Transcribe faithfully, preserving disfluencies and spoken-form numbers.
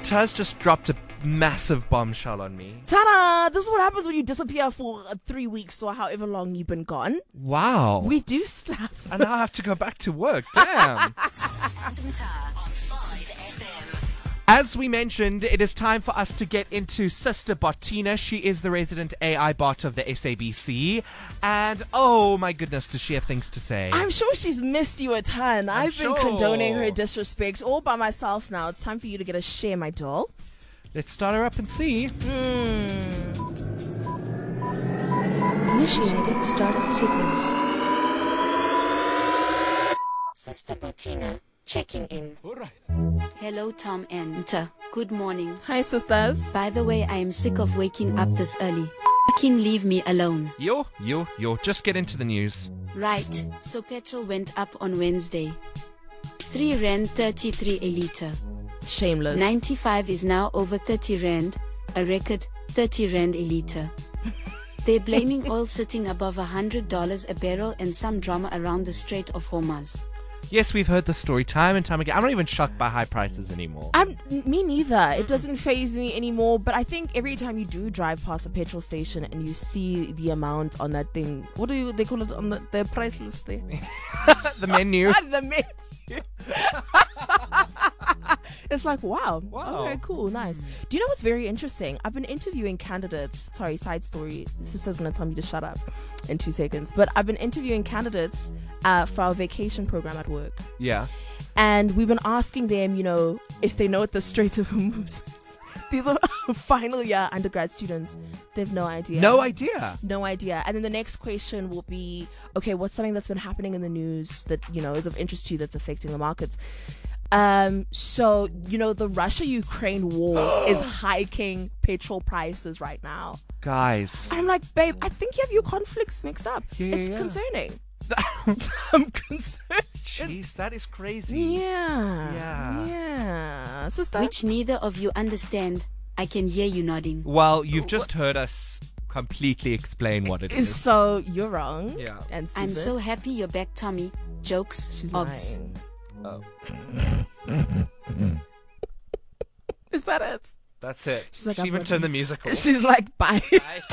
Taz just dropped a massive bombshell on me. Ta-da! This is what happens when you disappear for uh, three weeks or however long you've been gone. Wow. We do stuff. And now I have to go back to work. Damn. As we mentioned, it is time for us to get into Sister Bottina. She is the resident A I bot of the S A B C. And, oh my goodness, does she have things to say? I'm sure she's missed you a ton. I'm I've sure. been condoning her disrespect all by myself now. It's time for you to get a share, my doll. Let's start her up and see. Hmm. Initiating startup sequence. Sister Bottina, checking in. Hello, Tom and Ta. Good morning. Hi, sisters. By the way, I am sick of waking up this early. Fucking leave me alone. Yo, yo, yo, just get into the news. Right, so petrol went up on Wednesday. three rand thirty-three a litre. Shameless. ninety-five is now over thirty rand, a record thirty rand a litre. They're blaming oil sitting above one hundred dollars a barrel and some drama around the Strait of Hormuz. Yes, we've heard the story time and time again. I'm not even shocked by high prices anymore. I'm, me neither. It doesn't faze me anymore. But I think every time you do drive past a petrol station and you see the amount on that thing, what do you, they call it on the, the price list there? The menu. The menu. It's like, wow. Wow. Okay, cool, nice. Do you know what's very interesting? I've been interviewing candidates. Sorry, side story. Sister's going to tell me to shut up in two seconds. But I've been interviewing candidates uh, for our vacation program at work. Yeah. And we've been asking them, you know, if they know what the Strait of Hormuz is. These are final year undergrad students. They have no idea. No idea. No idea. And then the next question will be, okay, what's something that's been happening in the news that, you know, is of interest to you that's affecting the markets? Um, so, you know, the Russia-Ukraine war is hiking petrol prices right now. Guys. I'm like, babe, I think you have your conflicts mixed up. Yeah, yeah, it's yeah. concerning. I'm concerned. Jeez, that is crazy. Yeah. Yeah. Yeah. Sister? Which neither of you understand. I can hear you nodding. Well, you've just heard us completely explain what it is. So, you're wrong. Yeah. And stupid. I'm so happy you're back, Tommy. Jokes, She's obs. lying. Oh. Is that it? That's it. She's like, she I've even got- turned the music off. She's like, bye. Bye.